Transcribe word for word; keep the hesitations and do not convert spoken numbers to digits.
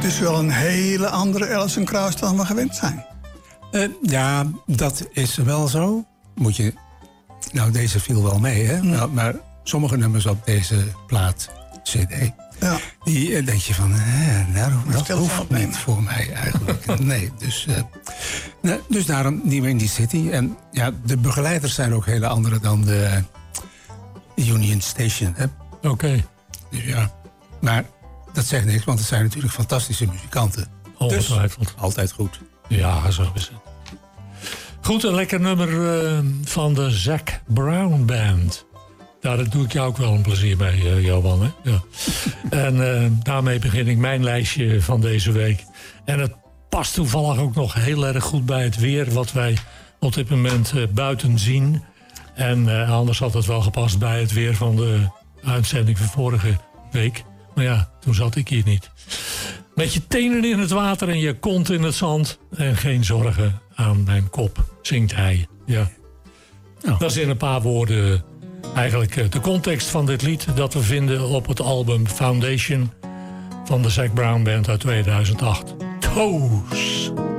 is wel een hele andere Alison Krauss dan we gewend zijn. Uh, ja, dat is wel zo. Moet je... Nou, deze viel wel mee, hè? Mm. Nou, maar sommige nummers op deze plaat, C D... Ja. Die uh, denk je van, eh, nou, dat hoeft niet voor mij eigenlijk. Nee, dus, uh, nou, dus daarom die Windy City. En ja, de begeleiders zijn ook hele andere dan de uh, Union Station. Oké. Okay. Dus ja, maar dat zegt niks, want het zijn natuurlijk fantastische muzikanten. Ongetwijfeld. Dus altijd goed. Ja, zo is het. Goed, een lekker nummer uh, van de Zac Brown Band. Daar doe ik jou ook wel een plezier mee, uh, Johan. Hè? Ja. En uh, daarmee begin ik mijn lijstje van deze week. En het past toevallig ook nog heel erg goed bij het weer... wat wij op dit moment uh, buiten zien. En uh, anders had het wel gepast bij het weer van de uitzending van vorige week. Maar ja, toen zat ik hier niet. Met je tenen in het water en je kont in het zand... en geen zorgen aan mijn kop, zingt hij. Ja. Nou. Dat is in een paar woorden... Eigenlijk de context van dit lied dat we vinden op het album Foundation van de Zac Brown Band uit tweeduizend acht. Toes!